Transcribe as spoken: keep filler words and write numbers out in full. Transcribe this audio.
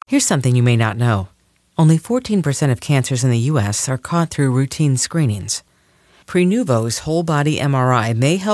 Here's something you may not know. Only fourteen percent of cancers in the U S are caught through routine screenings. Prenuvo's whole body M R I may help